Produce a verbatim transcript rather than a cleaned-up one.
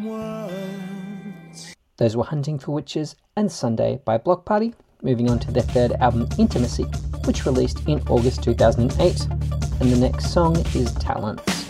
Those were Hunting for Witches and Sunday by Bloc Party, moving on to their third album Intimacy, which released in August two thousand eight, and the next song is Talents.